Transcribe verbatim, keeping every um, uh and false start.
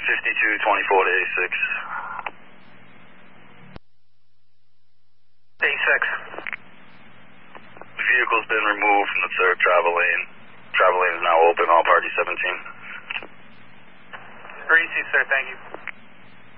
fifty-two twenty-four to A six. A six. The vehicle's been removed from the third travel lane. Travel lane is now open. All parties